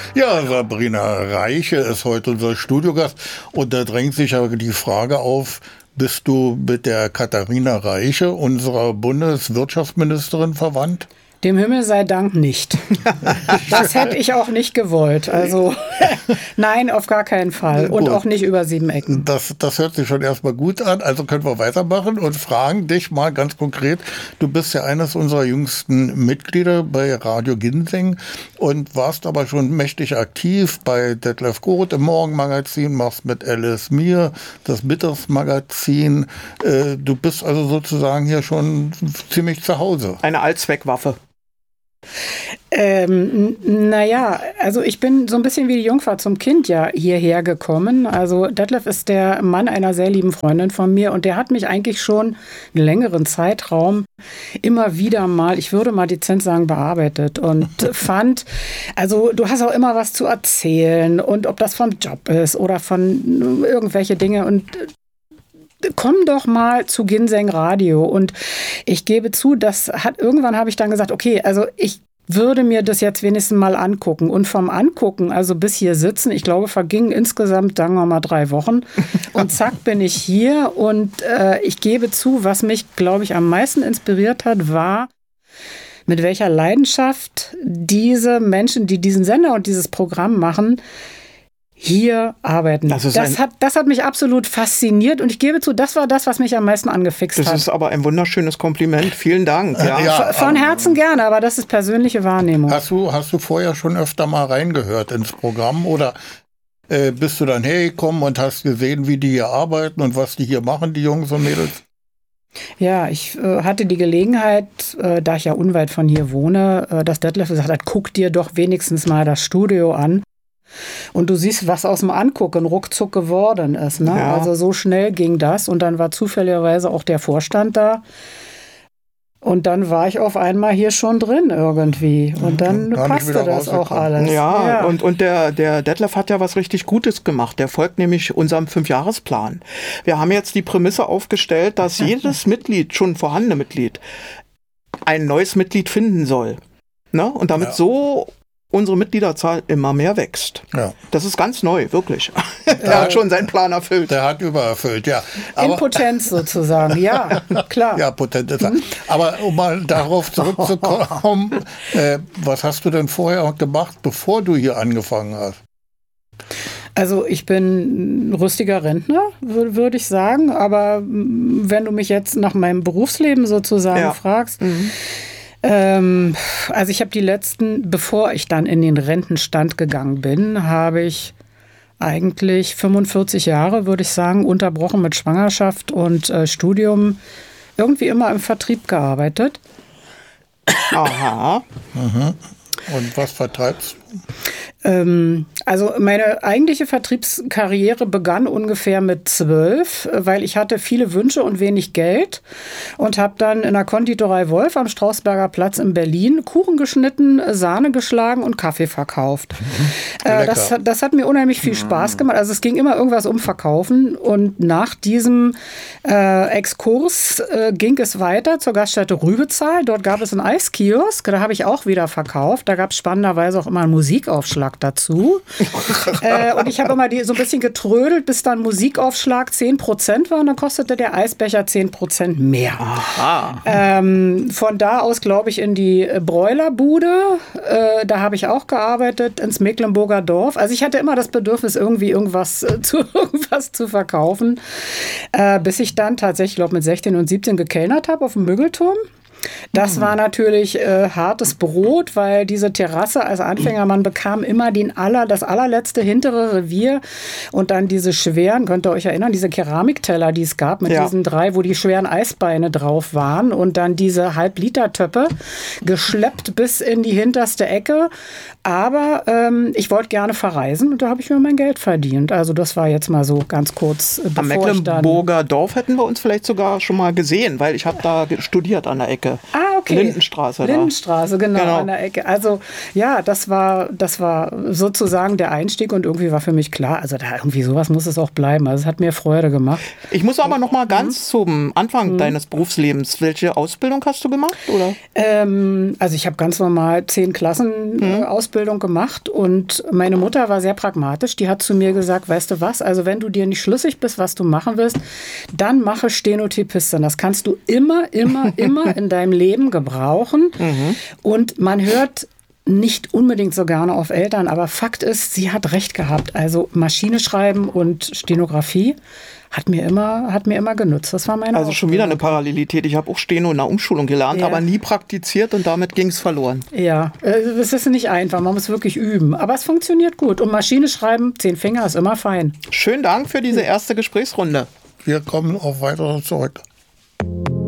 Ja, Sabrina Reiche ist heute unser Studiogast und da drängt sich aber die Frage auf, bist du mit der Katharina Reiche, unserer Bundeswirtschaftsministerin, verwandt? Dem Himmel sei Dank nicht. Das hätte ich auch nicht gewollt. Also nein, auf gar keinen Fall. Und gut. Auch nicht über 7 Ecken. Das hört sich schon erstmal gut an. Also können wir weitermachen und fragen dich mal ganz konkret. Du bist ja eines unserer jüngsten Mitglieder bei Radio Ginseng und warst aber schon mächtig aktiv bei Detlef Groth im Morgenmagazin, machst mit Alice Mir das Mittagsmagazin. Du bist also sozusagen hier schon ziemlich zu Hause. Eine Allzweckwaffe. Naja, also ich bin so ein bisschen wie die Jungfer zum Kind ja hierher gekommen. Also Detlef ist der Mann einer sehr lieben Freundin von mir und der hat mich eigentlich schon einen längeren Zeitraum immer wieder mal, ich würde mal dezent sagen, bearbeitet und fand, also du hast auch immer was zu erzählen und ob das vom Job ist oder von irgendwelche Dinge und komm doch mal zu Ginseng Radio. Und ich gebe zu, irgendwann habe ich dann gesagt, okay, also ich würde mir das jetzt wenigstens mal angucken. Und vom Angucken, also bis hier sitzen, ich glaube, vergingen insgesamt, sagen wir mal, 3 Wochen. Und zack, bin ich hier. Und ich gebe zu, was mich, glaube ich, am meisten inspiriert hat, war, mit welcher Leidenschaft diese Menschen, die diesen Sender und dieses Programm machen, hier arbeiten. Das hat mich absolut fasziniert und ich gebe zu, das war das, was mich am meisten angefixt hat. Das ist aber ein wunderschönes Kompliment. Vielen Dank. Ja, von Herzen gerne, aber das ist persönliche Wahrnehmung. Hast du vorher schon öfter mal reingehört ins Programm oder bist du dann hergekommen und hast gesehen, wie die hier arbeiten und was die hier machen, die Jungs und Mädels? Ja, ich hatte die Gelegenheit, da ich ja unweit von hier wohne, dass Detlef gesagt hat, guck dir doch wenigstens mal das Studio an. Und du siehst, was aus dem Angucken ruckzuck geworden ist. Ne? Ja. Also so schnell ging das. Und dann war zufälligerweise auch der Vorstand da. Und dann war ich auf einmal hier schon drin irgendwie. Und dann passte das auch alles. Ja. Und der Detlef hat ja was richtig Gutes gemacht. Der folgt nämlich unserem 5-Jahresplan. Wir haben jetzt die Prämisse aufgestellt, dass jedes Mitglied, schon vorhandene Mitglied, ein neues Mitglied finden soll. Ne? Und damit so unsere Mitgliederzahl immer mehr wächst. Ja. Das ist ganz neu, wirklich. Der hat schon seinen Plan erfüllt. Der hat übererfüllt, ja. Aber, in Potenz sozusagen, ja, klar. Ja, Potenz ist er. Aber um mal darauf zurückzukommen, was hast du denn vorher gemacht, bevor du hier angefangen hast? Also ich bin ein rüstiger Rentner, würde ich sagen. Aber wenn du mich jetzt nach meinem Berufsleben sozusagen fragst, also ich habe die letzten, bevor ich dann in den Rentenstand gegangen bin, habe ich eigentlich 45 Jahre, würde ich sagen, unterbrochen mit Schwangerschaft und Studium, irgendwie immer im Vertrieb gearbeitet. Aha. Mhm. Und was vertreibst du? Also meine eigentliche Vertriebskarriere begann ungefähr mit 12, weil ich hatte viele Wünsche und wenig Geld und habe dann in der Konditorei Wolf am Strausberger Platz in Berlin Kuchen geschnitten, Sahne geschlagen und Kaffee verkauft. Das hat mir unheimlich viel Spaß gemacht. Also es ging immer irgendwas um Verkaufen und nach diesem Exkurs ging es weiter zur Gaststätte Rübezahl. Dort gab es einen Eiskiosk, da habe ich auch wieder verkauft. Da gab es spannenderweise auch immer einen Musikaufschlag dazu. Und ich habe immer so ein bisschen getrödelt, bis dann Musikaufschlag 10% war und dann kostete der Eisbecher 10% mehr. Von da aus, glaube ich, in die Bräulerbude. Da habe ich auch gearbeitet, ins Mecklenburger Dorf. Also ich hatte immer das Bedürfnis, irgendwie irgendwas zu verkaufen, bis ich dann tatsächlich, glaube mit 16 und 17 gekellnert habe auf dem Müggelturm. Das war natürlich hartes Brot, weil diese Terrasse als Anfänger, man bekam immer das allerletzte hintere Revier und dann diese schweren, könnt ihr euch erinnern, diese Keramikteller, die es gab mit diesen 3, wo die schweren Eisbeine drauf waren und dann diese Halb-Liter-Töpfe geschleppt bis in die hinterste Ecke. Aber ich wollte gerne verreisen und da habe ich mir mein Geld verdient. Also das war jetzt mal so ganz kurz. Am Mecklenburger Dorf hätten wir uns vielleicht sogar schon mal gesehen, weil ich habe da studiert an der Ecke. okay. Lindenstraße. Lindenstraße, genau, an der Ecke. Also ja, das war sozusagen der Einstieg und irgendwie war für mich klar, also da irgendwie sowas muss es auch bleiben. Also es hat mir Freude gemacht. Ich muss aber noch mal ganz zum Anfang deines Berufslebens. Welche Ausbildung hast du gemacht? Oder? Also ich habe ganz normal 10 Klassen Ausbildung gemacht und meine Mutter war sehr pragmatisch. Die hat zu mir gesagt, weißt du was, also wenn du dir nicht schlüssig bist, was du machen willst, dann mache Stenotypistin. Das kannst du immer in deinem Leben gebrauchen. Und man hört nicht unbedingt so gerne auf Eltern, aber Fakt ist, sie hat recht gehabt. Also Maschine schreiben und Stenografie hat mir immer genutzt. Das war meine Also schon wieder eine Parallelität. Ich habe auch Steno in der Umschulung gelernt, aber nie praktiziert und damit ging es verloren. Ja, es ist nicht einfach. Man muss wirklich üben. Aber es funktioniert gut. Und Maschine schreiben, 10 Finger ist immer fein. Schönen Dank für diese erste Gesprächsrunde. Wir kommen auf weitere zurück.